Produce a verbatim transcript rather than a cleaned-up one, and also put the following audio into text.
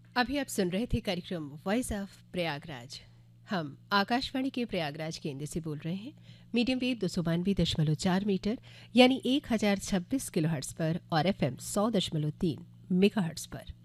अभी आप सुन रहे थे कार्यक्रम वॉइस ऑफ प्रयागराज। हम आकाशवाणी के प्रयागराज केंद्र से बोल रहे हैं। मीडियम वेव दो सौ बानवे दशमलव चार मीटर यानी एक हजार छब्बीस किलो हर्ट्स पर और एफ एम सौ दशमलव तीन मेगा हर्ट्स पर।